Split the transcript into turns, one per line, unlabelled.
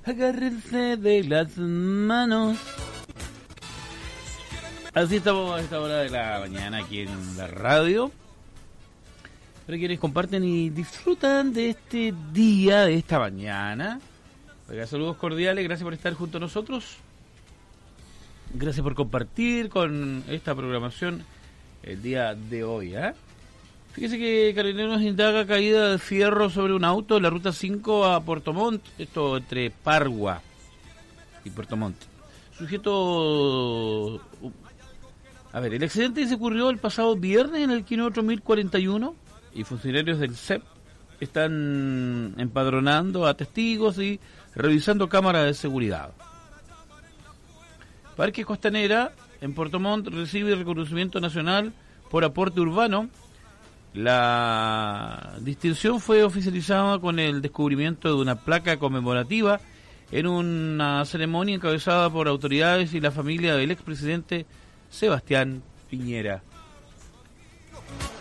Agárrense de las manos. Así estamos a esta hora de la mañana aquí en la radio. Para quienes comparten y disfrutan de este día, de esta mañana. Oiga, saludos cordiales, gracias por estar junto a nosotros. Gracias por compartir con esta programación el día de hoy, ¿eh? Fíjese que Carabineros indaga caída de fierro sobre un auto en la ruta 5 a Puerto Montt, esto entre Pargua y Puerto Montt. Sujeto... A ver, el accidente se ocurrió el pasado viernes en el kilómetro 1041 y funcionarios del CEP están empadronando a testigos y revisando cámaras de seguridad. Parque Costanera en Puerto Montt recibe reconocimiento nacional por aporte urbano. La distinción fue oficializada con el descubrimiento de una placa conmemorativa en una ceremonia encabezada por autoridades y la familia del expresidente Sebastián Piñera.